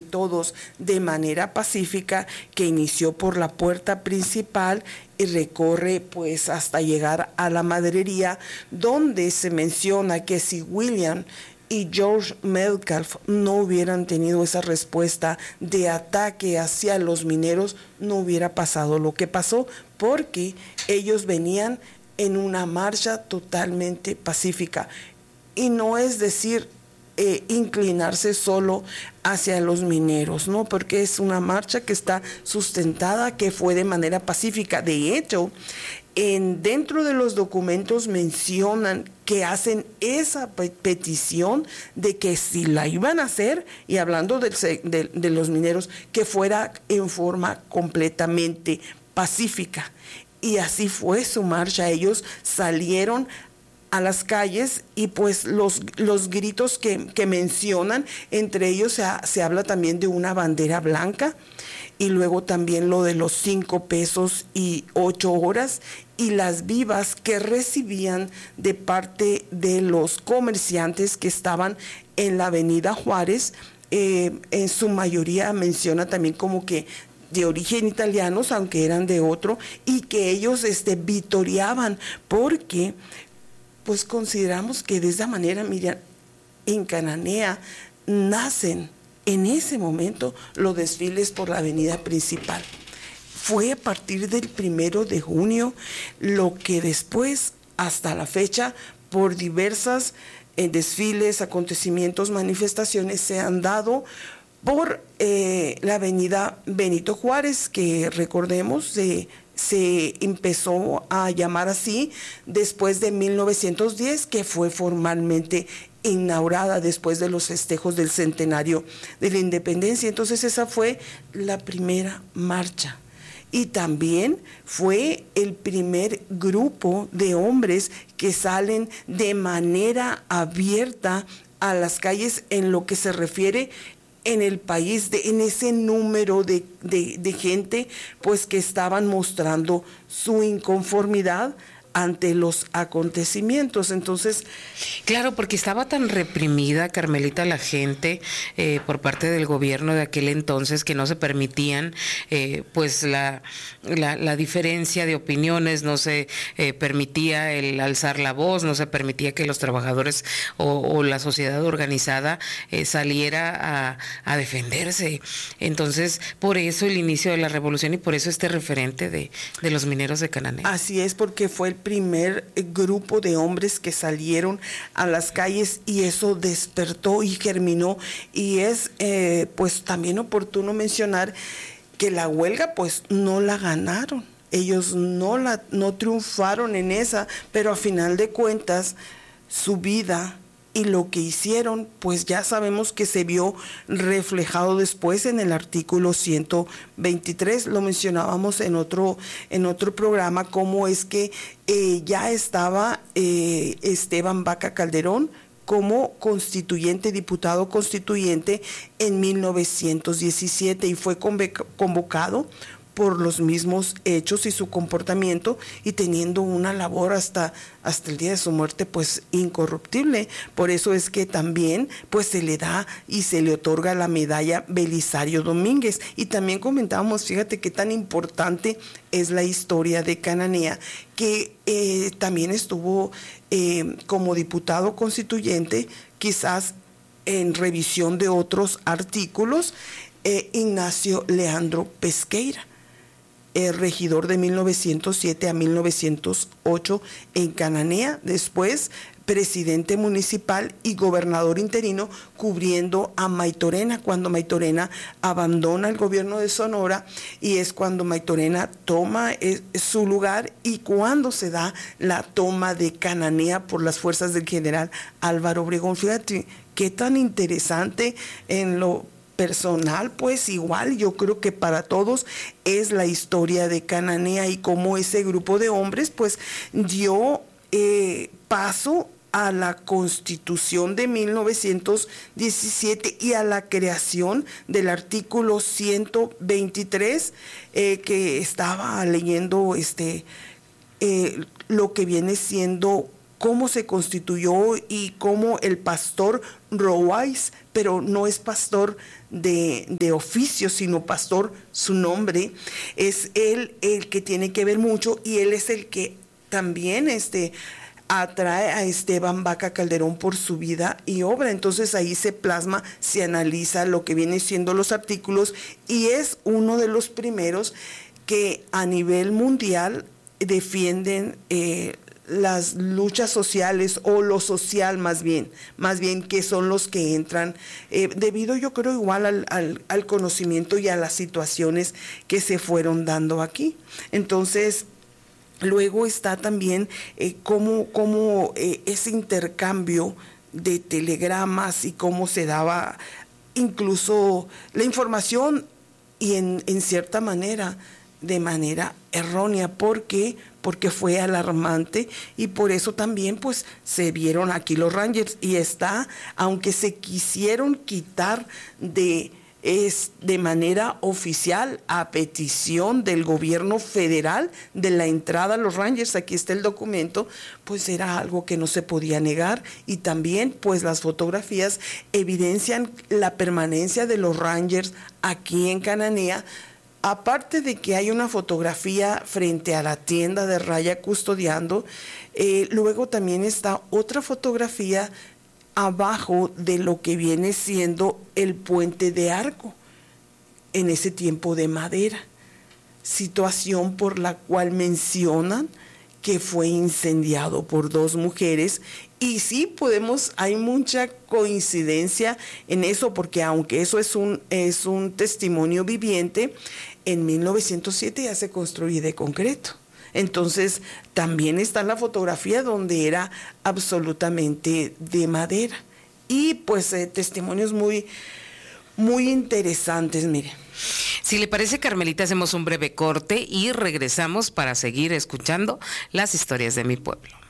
todos de manera pacífica, que inició por la puerta principal y recorre pues hasta llegar a la Madrería, donde se menciona que si William y George Metcalf no hubieran tenido esa respuesta de ataque hacia los mineros, no hubiera pasado lo que pasó, porque ellos venían en una marcha totalmente pacífica. Y no es decir inclinarse solo hacia los mineros, ¿no? Porque es una marcha que está sustentada, que fue de manera pacífica. De hecho, dentro de los documentos mencionan que hacen esa petición de que si la iban a hacer, y hablando de los mineros, que fuera en forma completamente pacífica. Y así fue su marcha. Ellos salieron a las calles y pues los gritos que mencionan, entre ellos se habla también de una bandera blanca, y luego también lo de los 5 pesos y 8 horas, y las vivas que recibían de parte de los comerciantes que estaban en la avenida Juárez. En su mayoría menciona también como que de origen italianos, aunque eran de otro, y que ellos vitoreaban, porque pues consideramos que de esa manera, mira, en Cananea nacen en ese momento los desfiles por la avenida principal. Fue a partir del 1 de junio, lo que después, hasta la fecha, por diversas desfiles, acontecimientos, manifestaciones, se han dado por la avenida Benito Juárez, que recordemos, se empezó a llamar así después de 1910, que fue formalmente inaugurada después de los festejos del centenario de la independencia. Entonces esa fue la primera marcha. Y también fue el primer grupo de hombres que salen de manera abierta a las calles en lo que se refiere en el país, en ese número de gente pues que estaban mostrando su inconformidad ante los acontecimientos. Entonces, claro, porque estaba tan reprimida, Carmelita, la gente por parte del gobierno de aquel entonces, que no se permitían pues la diferencia de opiniones, no se permitía el alzar la voz, no se permitía que los trabajadores o la sociedad organizada saliera a defenderse. Entonces, por eso el inicio de la revolución, y por eso este referente de los mineros de Cananea. Así es, porque fue el primer grupo de hombres que salieron a las calles, y eso despertó y germinó. Y es pues también oportuno mencionar que la huelga pues no la ganaron, ellos no triunfaron en esa, pero a final de cuentas su vida y lo que hicieron, pues ya sabemos que se vio reflejado después en el artículo 123, lo mencionábamos en otro programa, cómo es que ya estaba Esteban Vaca Calderón como constituyente, diputado constituyente en 1917, y fue convocado por los mismos hechos y su comportamiento, y teniendo una labor hasta el día de su muerte pues incorruptible. Por eso es que también pues se le da y se le otorga la medalla Belisario Domínguez. Y también comentábamos, fíjate qué tan importante es la historia de Cananea, que también estuvo como diputado constituyente, quizás en revisión de otros artículos, Ignacio Leandro Pesqueira, regidor de 1907 a 1908 en Cananea, después presidente municipal y gobernador interino, cubriendo a Maytorena cuando Maytorena abandona el gobierno de Sonora, y es cuando Maytorena toma su lugar, y cuando se da la toma de Cananea por las fuerzas del general Álvaro Obregón. Fíjate qué tan interesante. En lo personal, pues igual yo creo que para todos es la historia de Cananea, y cómo ese grupo de hombres pues dio paso a la Constitución de 1917 y a la creación del artículo 123, que estaba leyendo lo que viene siendo cómo se constituyó y cómo el pastor Roais, pero no es pastor de oficio, sino pastor, su nombre, es él el que tiene que ver mucho, y él es el que también atrae a Esteban Vaca Calderón por su vida y obra. Entonces ahí se plasma, se analiza lo que viene siendo los artículos, y es uno de los primeros que a nivel mundial defienden las luchas sociales, o lo social más bien, que son los que entran, debido yo creo igual al conocimiento y a las situaciones que se fueron dando aquí. Entonces, luego está también cómo ese intercambio de telegramas y cómo se daba incluso la información, y en cierta manera, de manera errónea. ¿Por qué? Porque fue alarmante, y por eso también pues se vieron aquí los Rangers, y aunque se quisieron quitar de manera oficial, a petición del gobierno federal, de la entrada a los Rangers, aquí está el documento, pues era algo que no se podía negar. Y también pues las fotografías evidencian la permanencia de los Rangers aquí en Cananea. Aparte de que hay una fotografía frente a la tienda de Raya custodiando, luego también está otra fotografía abajo de lo que viene siendo el puente de arco, en ese tiempo de madera, situación por la cual mencionan que fue incendiado por 2 mujeres. Y sí, hay mucha coincidencia en eso, porque aunque eso es un testimonio viviente, en 1907 ya se construye de concreto. Entonces, también está la fotografía donde era absolutamente de madera. Y pues testimonios muy, muy interesantes, mire. Si le parece, Carmelita, hacemos un breve corte y regresamos para seguir escuchando las historias de mi pueblo.